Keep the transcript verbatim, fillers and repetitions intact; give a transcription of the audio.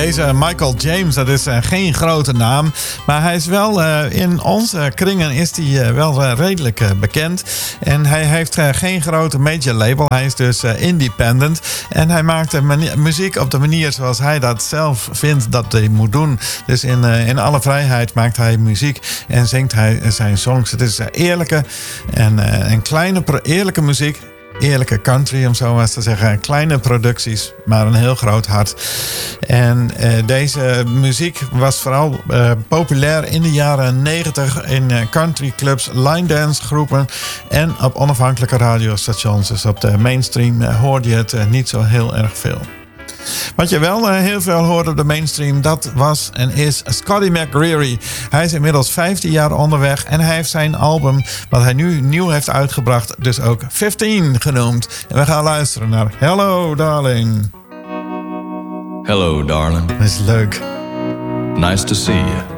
deze Michael James, dat is uh, geen grote naam. Maar hij is wel, uh, in onze kringen is hij uh, wel uh, redelijk uh, bekend. En hij heeft uh, geen grote major label. Hij is dus uh, independent. En hij maakt uh, mani- muziek op de manier zoals hij dat zelf vindt dat hij moet doen. Dus in, uh, in alle vrijheid maakt hij muziek en zingt hij uh, zijn songs. Het is uh, eerlijke en, uh, en kleine, pro- eerlijke muziek. Eerlijke country, om zo maar te zeggen. Kleine producties, maar een heel groot hart. En uh, deze muziek was vooral uh, populair in de jaren negentig in uh, countryclubs, line dance groepen en op onafhankelijke radiostations. Dus op de mainstream uh, hoorde je het uh, niet zo heel erg veel. Wat je wel uh, heel veel hoorde op de mainstream, dat was en is Scotty McCreery. Hij is inmiddels vijftien jaar onderweg en hij heeft zijn album, wat hij nu nieuw heeft uitgebracht, dus ook vijftien genoemd. En we gaan luisteren naar Hello Darling. Hello darling. Dat is leuk. Nice to see you.